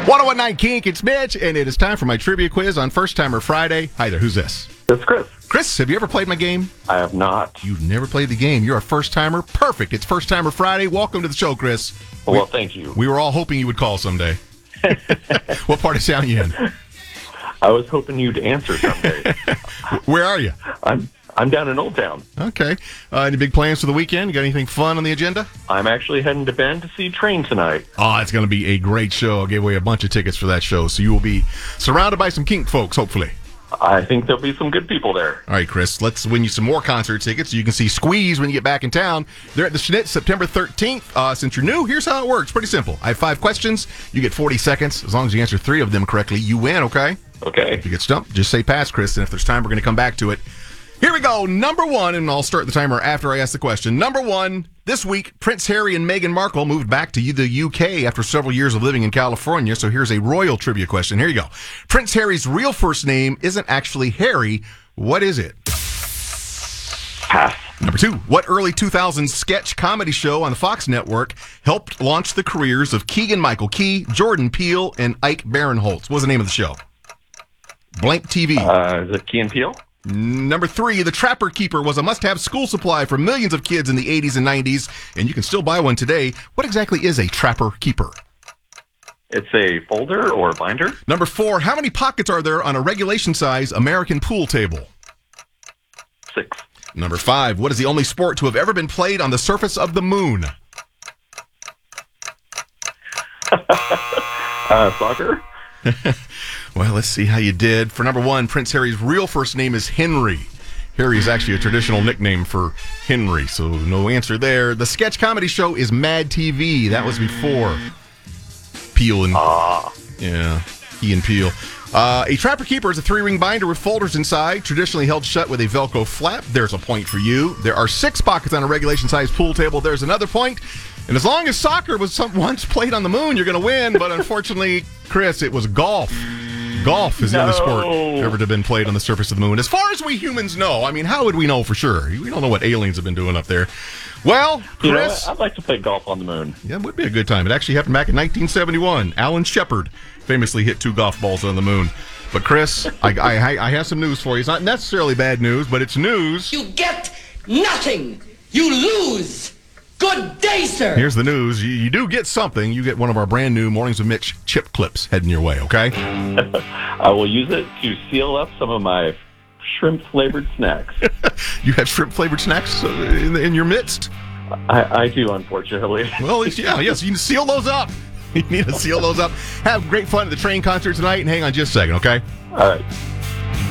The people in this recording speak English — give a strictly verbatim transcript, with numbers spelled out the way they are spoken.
one oh one nine Kink, it's Mitch, and it is time for my trivia quiz on First Timer Friday. Hi there, who's this? It's Chris. Chris, have you ever played my game? I have not. You've never played the game. You're a first timer. Perfect. It's First Timer Friday. Welcome to the show, Chris. Well, we, thank you. We were all hoping you would call someday. What part of town are you in? I was hoping you'd answer someday. Where are you? I'm I'm down in Old Town. Okay. Uh, any big plans for the weekend? You got anything fun on the agenda? I'm actually heading to Bend to see Train tonight. Oh, it's going to be a great show. I gave away a bunch of tickets for that show, so you will be surrounded by some Kink folks, hopefully. I think there'll be some good people there. All right, Chris, let's win you some more concert tickets so you can see Squeeze when you get back in town. They're at the Schnitz September thirteenth. Uh, since you're new, here's how it works. Pretty simple. I have five questions. You get forty seconds. As long as you answer three of them correctly, you win, okay? Okay. If you get stumped, just say pass, Chris, and if there's time, we're going to come back to it. Here we go. Number one, and I'll start the timer after I ask the question. Number one, this week, Prince Harry and Meghan Markle moved back to the U K after several years of living in California. So here's a royal trivia question. Here you go. Prince Harry's real first name isn't actually Harry. What is it? Pass. Number two, what early two thousands sketch comedy show on the Fox network helped launch the careers of Keegan-Michael Key, Jordan Peele, and Ike Barinholtz? What was the name of the show? Blank T V. Uh, is it Key and Peele? Number three, the Trapper Keeper was a must-have school supply for millions of kids in the eighties and nineties, and you can still buy one today. What exactly is a Trapper Keeper? It's a folder or binder. Number four, how many pockets are there on a regulation-size American pool table? Six. Number five, what is the only sport to have ever been played on the surface of the moon? uh, soccer? Well, let's see how you did. For number one, Prince Harry's real first name is Henry. Harry is actually a traditional nickname for Henry, so no answer there. The sketch comedy show is Mad T V. That was before Peele and... Ah. Yeah, Key and Peele. Uh, a Trapper Keeper is a three-ring binder with folders inside, traditionally held shut with a Velcro flap. There's a point for you. There are six pockets on a regulation-sized pool table. There's another point. And as long as soccer was some, once played on the moon, you're going to win. But unfortunately, Chris, it was golf. Golf is the only sport ever to have been played on the surface of the moon. As far as we humans know, I mean, how would we know for sure? We don't know what aliens have been doing up there. Well, Chris... You know what? I'd like to play golf on the moon. Yeah, it would be a good time. It actually happened back in nineteen seventy-one. Alan Shepard famously hit two golf balls on the moon. But Chris, I, I, I have some news for you. It's not necessarily bad news, but it's news. You get nothing. You lose. Good day, sir. Here's the news. You, you do get something. You get one of our brand new Mornings with Mitch chip clips heading your way, okay? I will use it to seal up some of my shrimp-flavored snacks. You have shrimp-flavored snacks in, in your midst? I, I do, unfortunately. Well, it's, yeah, yes. You can seal those up. You need to seal those up. Have great fun at the Train concert tonight, and hang on just a second, okay? All right.